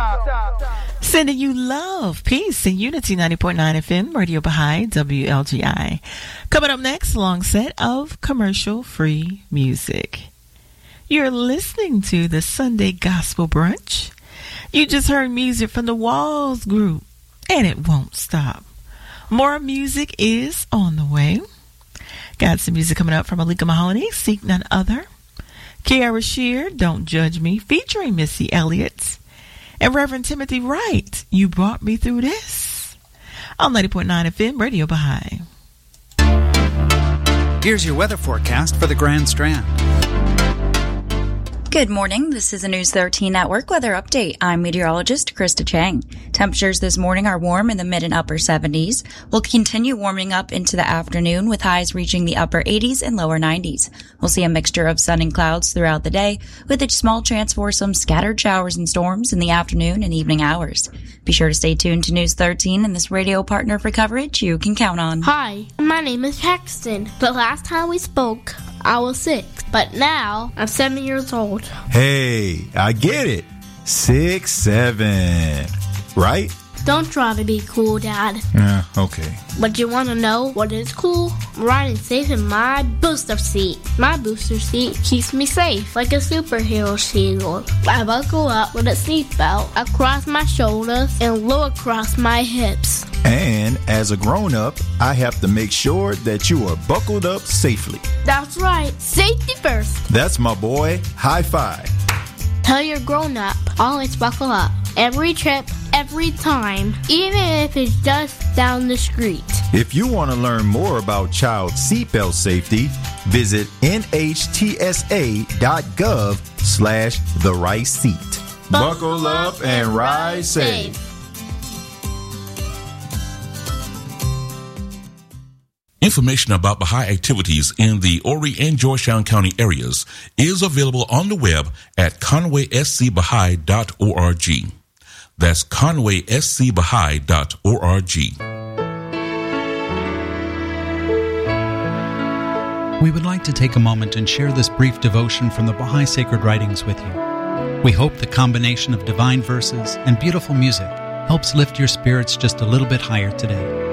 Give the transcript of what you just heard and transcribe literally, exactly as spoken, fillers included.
Sending you love, peace, and unity. Ninety point nine F M, Radio Baha'i, W L G I. Coming up next, long set of commercial-free music. You're listening to the Sunday Gospel Brunch. You just heard music from the Walls Group, and it won't stop. More music is on the way. Got some music coming up from Alika Mahoney, Seek None Other. Kiara Shear, Don't Judge Me, featuring Missy Elliott. And Reverend Timothy Wright, You Brought Me Through This. On ninety point nine F M, Radio Baha'i. Here's your weather forecast for the Grand Strand. Good morning. This is a News thirteen Network weather update. I'm meteorologist Krista Chang. Temperatures this morning are warm in the mid and upper seventies. We'll continue warming up into the afternoon with highs reaching the upper eighties and lower nineties. We'll see a mixture of sun and clouds throughout the day with a small chance for some scattered showers and storms in the afternoon and evening hours. Be sure to stay tuned to News thirteen and this radio partner for coverage you can count on. Hi, my name is Paxton. The last time we spoke, I was six, but now I'm seven years old. Hey, I get it. Six, seven, right? Don't try to be cool, Dad. Yeah, okay. But you want to know what is cool? I'm riding safe in my booster seat. My booster seat keeps me safe, like a superhero shield. I buckle up with a seatbelt across my shoulders and low across my hips. And as a grown-up, I have to make sure that you are buckled up safely. That's right. Safety first. That's my boy. High five. Tell your grown-up, always buckle up. Every trip, every time, even if it's just down the street. If you want to learn more about child seatbelt safety, visit N H T S A dot gov slash the right seat. Buckle up and ride safe. Information about Baha'i activities in the Horry and Georgetown County areas is available on the web at conway s c baha'i dot org. That's conway s c baha'i dot org. We would like to take a moment and share this brief devotion from the Baha'i Sacred Writings with you. We hope the combination of divine verses and beautiful music helps lift your spirits just a little bit higher today.